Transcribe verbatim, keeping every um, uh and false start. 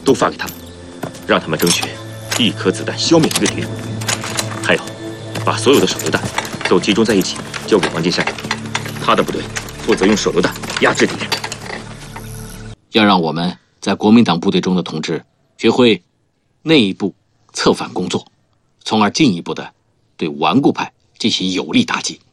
都发给他们，让他们争取一颗子弹消灭一个敌人。还有，把所有的手榴弹都集中在一起，交给王金山，他的部队负责用手榴弹压制敌人。 要让我们在国民党部队中的同志学会内部策反工作，从而进一步的对顽固派进行有力打击。